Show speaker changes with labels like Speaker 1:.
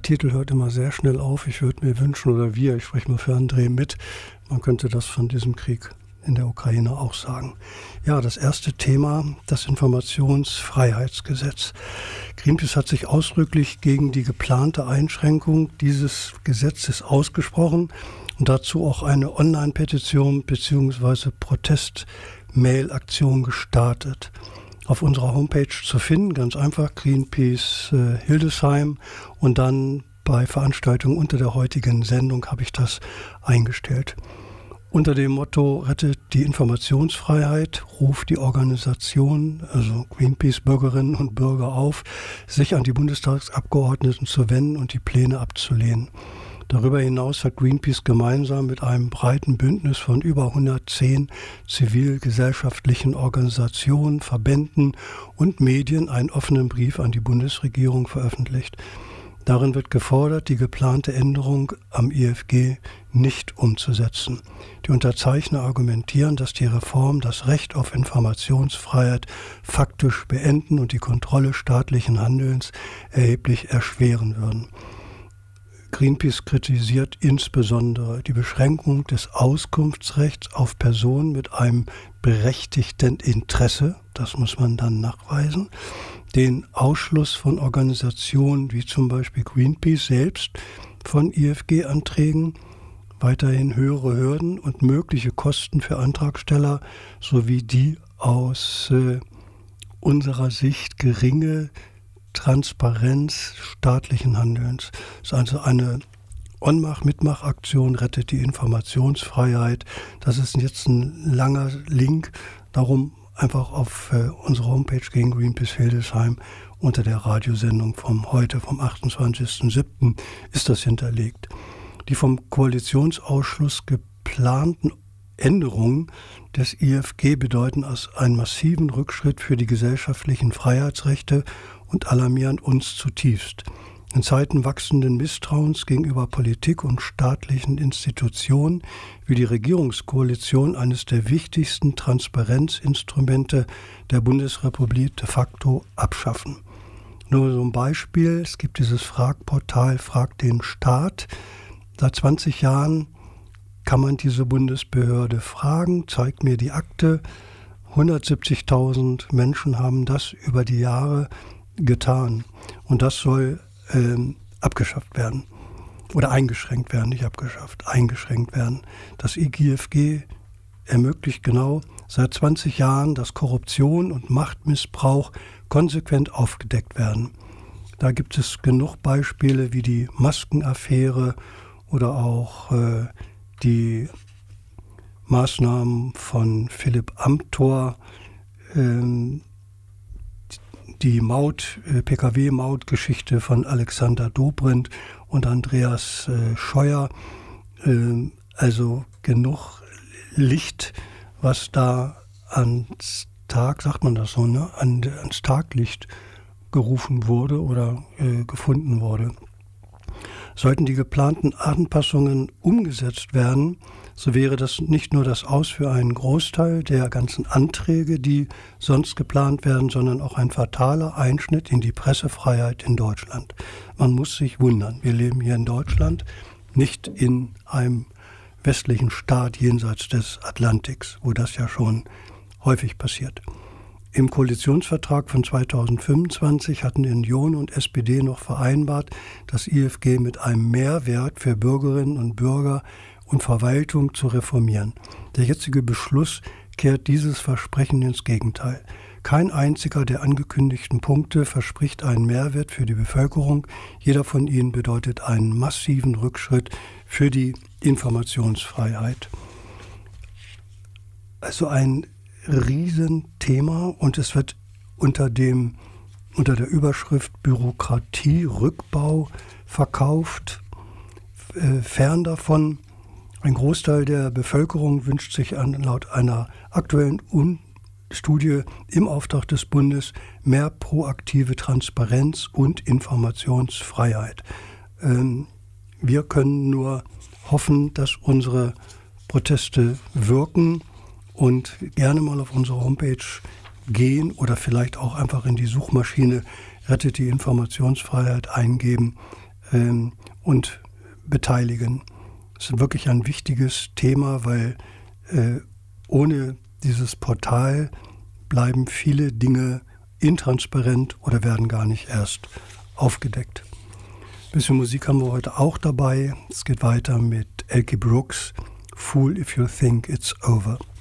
Speaker 1: Titel hört immer sehr schnell auf. Ich würde mir wünschen, oder ich spreche mal für André mit, man könnte das von diesem Krieg in der Ukraine auch sagen. Ja, das erste Thema, das Informationsfreiheitsgesetz. Greenpeace hat sich ausdrücklich gegen die geplante Einschränkung dieses Gesetzes ausgesprochen und dazu auch eine Online-Petition bzw. Protest-Mail-Aktion gestartet. Auf unserer Homepage zu finden, ganz einfach, Greenpeace Hildesheim, und dann bei Veranstaltungen unter der heutigen Sendung habe ich das eingestellt. Unter dem Motto Rettet die Informationsfreiheit ruft die Organisation, also Greenpeace Bürgerinnen und Bürger auf, sich an die Bundestagsabgeordneten zu wenden und die Pläne abzulehnen. Darüber hinaus hat Greenpeace gemeinsam mit einem breiten Bündnis von über 110 zivilgesellschaftlichen Organisationen, Verbänden und Medien einen offenen Brief an die Bundesregierung veröffentlicht. Darin wird gefordert, die geplante Änderung am IFG nicht umzusetzen. Die Unterzeichner argumentieren, dass die Reform das Recht auf Informationsfreiheit faktisch beenden und die Kontrolle staatlichen Handelns erheblich erschweren würden. Greenpeace kritisiert insbesondere die Beschränkung des Auskunftsrechts auf Personen mit einem berechtigten Interesse, das muss man dann nachweisen, den Ausschluss von Organisationen wie zum Beispiel Greenpeace selbst von IFG-Anträgen, weiterhin höhere Hürden und mögliche Kosten für Antragsteller sowie die aus unserer Sicht geringe Transparenz staatlichen Handelns. Das ist also eine Mitmachaktion, rettet die Informationsfreiheit. Das ist jetzt ein langer Link, darum einfach auf unsere Homepage gegen Greenpeace Hildesheim unter der Radiosendung vom 28.07. ist das hinterlegt. Die vom Koalitionsausschuss geplanten Änderungen des IFG bedeuten einen massiven Rückschritt für die gesellschaftlichen Freiheitsrechte und alarmieren uns zutiefst. In Zeiten wachsenden Misstrauens gegenüber Politik und staatlichen Institutionen will die Regierungskoalition eines der wichtigsten Transparenzinstrumente der Bundesrepublik de facto abschaffen. Nur so ein Beispiel, es gibt dieses Fragportal Frag den Staat. Seit 20 Jahren kann man diese Bundesbehörde fragen, zeigt mir die Akte. 170.000 Menschen haben das über die Jahre getan. Und das soll abgeschafft werden. Oder eingeschränkt werden, nicht abgeschafft, eingeschränkt werden. Das IGFG ermöglicht genau seit 20 Jahren, dass Korruption und Machtmissbrauch konsequent aufgedeckt werden. Da gibt es genug Beispiele wie die Maskenaffäre oder auch die Maßnahmen von Philipp Amthor, die Pkw-Maut-Geschichte von Alexander Dobrindt und Andreas Scheuer. Also genug Licht, was da ans Tag, sagt man das so, ne? Ans Taglicht gerufen wurde oder gefunden wurde. Sollten die geplanten Anpassungen umgesetzt werden, so wäre das nicht nur das Aus für einen Großteil der ganzen Anträge, die sonst geplant werden, sondern auch ein fataler Einschnitt in die Pressefreiheit in Deutschland. Man muss sich wundern. Wir leben hier in Deutschland, nicht in einem westlichen Staat jenseits des Atlantiks, wo das ja schon häufig passiert. Im Koalitionsvertrag von 2025 hatten Union und SPD noch vereinbart, das IFG mit einem Mehrwert für Bürgerinnen und Bürger und Verwaltung zu reformieren. Der jetzige Beschluss kehrt dieses Versprechen ins Gegenteil. Kein einziger der angekündigten Punkte verspricht einen Mehrwert für die Bevölkerung. Jeder von ihnen bedeutet einen massiven Rückschritt für die Informationsfreiheit. Also ein Riesenthema, und es wird unter der Überschrift Bürokratie-Rückbau verkauft. Fern davon, ein Großteil der Bevölkerung wünscht sich laut einer aktuellen Studie im Auftrag des Bundes mehr proaktive Transparenz und Informationsfreiheit. Wir können nur hoffen, dass unsere Proteste wirken und gerne mal auf unsere Homepage gehen oder vielleicht auch einfach in die Suchmaschine Rettet die Informationsfreiheit eingeben. und beteiligen. Das ist wirklich ein wichtiges Thema, weil ohne dieses Portal bleiben viele Dinge intransparent oder werden gar nicht erst aufgedeckt. Ein bisschen Musik haben wir heute auch dabei. Es geht weiter mit Elkie Brooks, Fool If You Think It's Over.